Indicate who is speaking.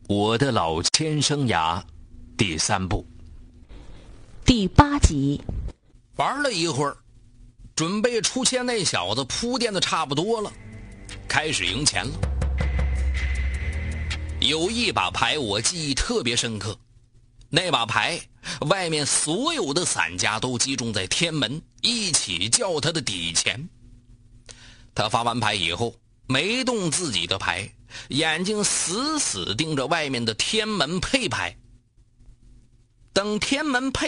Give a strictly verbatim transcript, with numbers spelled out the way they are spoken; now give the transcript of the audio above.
Speaker 1: 我的老千生涯第三部
Speaker 2: 第八集。
Speaker 1: 玩了一会儿，准备出钱那小子铺垫的差不多了，开始赢钱了。有一把牌我记忆特别深刻，那把牌外面所有的散家都集中在天门，一起叫他的底钱。他发完牌以后没动自己的牌，眼睛死死盯着外面的天门配牌。等天门配